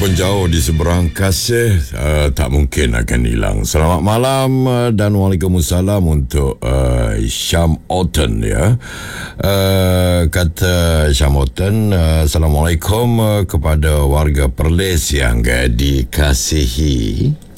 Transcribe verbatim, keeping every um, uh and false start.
Walaupun jauh di seberang kasih, uh, tak mungkin akan hilang. Selamat malam uh, dan Waalaikumsalam untuk uh, Syam Otten, ya. Uh, kata Syam Otten, uh, Assalamualaikum uh, kepada warga Perlis yang uh, dikasihi.